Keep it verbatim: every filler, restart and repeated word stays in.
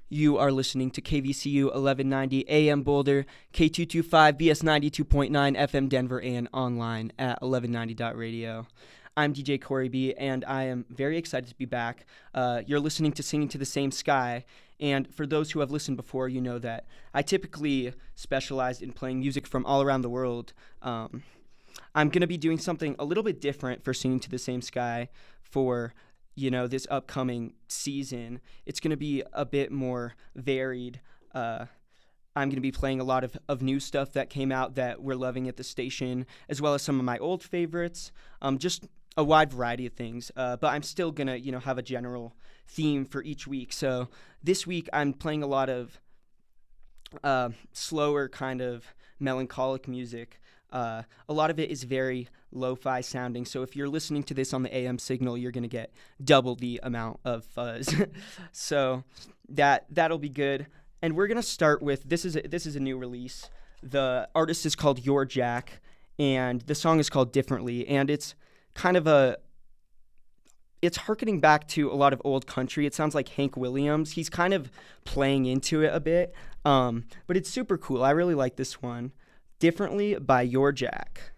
You are listening to K V C U eleven ninety A M Boulder, K two twenty-five B S ninety-two point nine F M Denver, and online at eleven ninety dot radio. I'm D J Corey B, and I am very excited to be back. Uh, you're listening to Singing to the Same Sky, and for those who have listened before, you know that I typically specialized in playing music from all around the world. Um, I'm going to be doing something a little bit different for Singing to the Same Sky for, you know, this upcoming season. It's going to be a bit more varied. Uh, I'm going to be playing a lot of, of new stuff that came out that we're loving at the station, as well as some of my old favorites, um, just a wide variety of things. Uh, but I'm still going to, you know, have a general theme for each week. So this week I'm playing a lot of uh, slower kind of melancholic music. Uh, a lot of it is very lo-fi sounding, so if you're listening to this on the A M signal, you're going to get double the amount of fuzz. so that, that'll be good. And we're going to start with, this is a, this is a new release. The artist is called Your Jack, and the song is called Differently, and it's kind of a, it's hearkening back to a lot of old country. It sounds like Hank Williams. He's kind of playing into it a bit, um, but it's super cool. I really like this one. Differently by Your Jack.